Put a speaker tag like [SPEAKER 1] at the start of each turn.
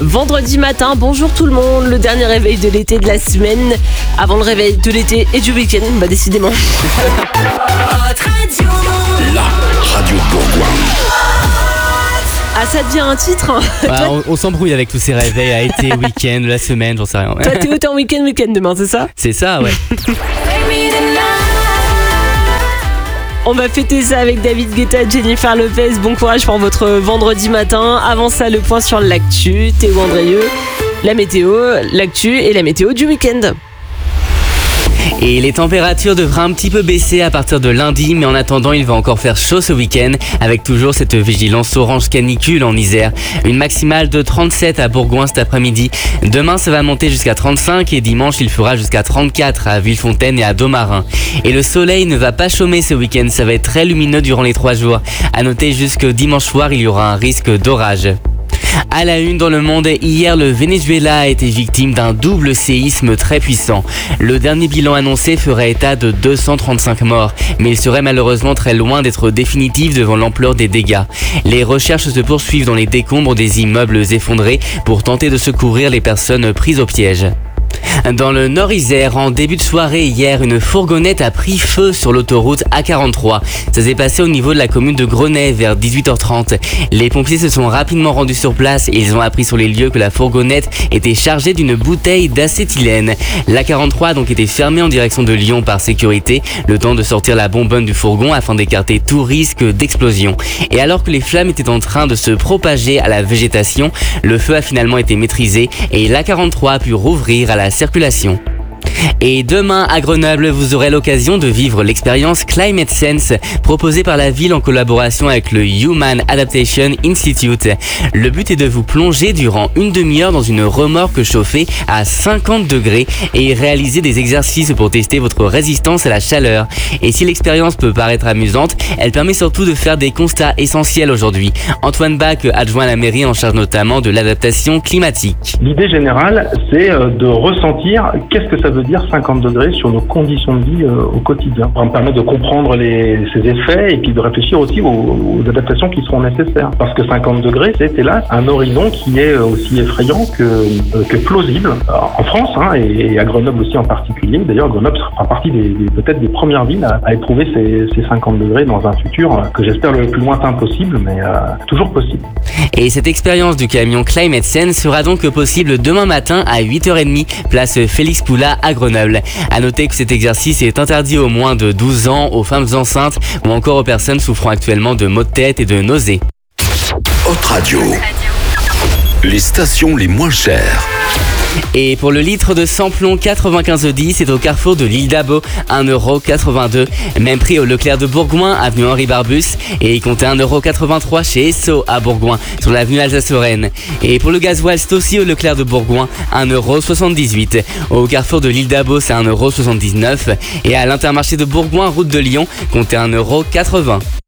[SPEAKER 1] vendredi matin. Bonjour tout le monde, le dernier réveil de l'été de la semaine. Avant le réveil de l'été et du week-end, décidément.
[SPEAKER 2] La radio Bourgoin.
[SPEAKER 1] Ah, ça devient un titre hein.
[SPEAKER 3] On s'embrouille avec tous ces réveils à été, week-end, la semaine, j'en sais rien.
[SPEAKER 1] Toi, t'es autant week-end demain, c'est ça?
[SPEAKER 3] C'est ça, ouais.
[SPEAKER 1] On va fêter ça avec David Guetta et Jennifer Lopez. Bon courage pour votre vendredi matin. Avant ça, le point sur l'actu. Théo Andrieux, la météo, l'actu et la météo du week-end.
[SPEAKER 3] Et les températures devraient un petit peu baisser à partir de lundi, mais en attendant, il va encore faire chaud ce week-end, avec toujours cette vigilance orange canicule en Isère. Une maximale de 37 à Bourgoin cet après-midi. Demain, ça va monter jusqu'à 35 et dimanche, il fera jusqu'à 34 à Villefontaine et à Domarin. Et le soleil ne va pas chômer ce week-end, ça va être très lumineux durant les 3 jours. À noter jusque dimanche soir, il y aura un risque d'orage. À la une dans le monde, hier le Venezuela a été victime d'un double séisme très puissant. Le dernier bilan annoncé ferait état de 235 morts, mais il serait malheureusement très loin d'être définitif devant l'ampleur des dégâts. Les recherches se poursuivent dans les décombres des immeubles effondrés pour tenter de secourir les personnes prises au piège. Dans le Nord-Isère, en début de soirée hier, une fourgonnette a pris feu sur l'autoroute A43. Ça s'est passé au niveau de la commune de Grenay vers 18h30. Les pompiers se sont rapidement rendus sur place et ils ont appris sur les lieux que la fourgonnette était chargée d'une bouteille d'acétylène. L'A43 a donc été fermée en direction de Lyon par sécurité, le temps de sortir la bonbonne du fourgon afin d'écarter tout risque d'explosion. Et alors que les flammes étaient en train de se propager à la végétation, le feu a finalement été maîtrisé et l'A43 a pu rouvrir à la circulation. Et demain à Grenoble, vous aurez l'occasion de vivre l'expérience Climate Sense proposée par la ville en collaboration avec le Human Adaptation Institute. Le but est de vous plonger durant une demi-heure dans une remorque chauffée à 50 degrés et réaliser des exercices pour tester votre résistance à la chaleur. Et si l'expérience peut paraître amusante, elle permet surtout de faire des constats essentiels aujourd'hui. Antoine Bach, adjoint à la mairie en charge notamment de l'adaptation climatique.
[SPEAKER 4] L'idée générale, c'est de ressentir qu'est-ce que ça veut dire 50 degrés sur nos conditions de vie au quotidien. Ça va me permettre de comprendre ces effets et puis de réfléchir aussi aux adaptations qui seront nécessaires. Parce que 50 degrés, c'est hélas un horizon qui est aussi effrayant que plausible. En France, et à Grenoble aussi en particulier. D'ailleurs, Grenoble sera partie peut-être des premières villes à éprouver ces 50 degrés dans un futur que j'espère le plus lointain possible, mais toujours possible.
[SPEAKER 3] Et cette expérience du camion Climate Sense sera donc possible demain matin à 8h30, place Félix Poula à Grenoble. À noter que cet exercice est interdit aux moins de 12 ans, aux femmes enceintes ou encore aux personnes souffrant actuellement de maux de tête et de nausées.
[SPEAKER 2] Haute Radio. Les stations les moins chères.
[SPEAKER 3] Et pour le litre de samplon 95,10, c'est au carrefour de l'île d'Abo, 1,82€. Même prix au Leclerc de Bourgoin, avenue Henri Barbus. Et il comptait 1,83€ chez Esso à Bourgoin, sur l'avenue Alsace-Lorraine. Et pour le gasoil, c'est aussi au Leclerc de Bourgoin, 1,78€. Au carrefour de l'île d'Abo, c'est 1,79€. Et à l'Intermarché de Bourgoin, route de Lyon, comptait 1,80€.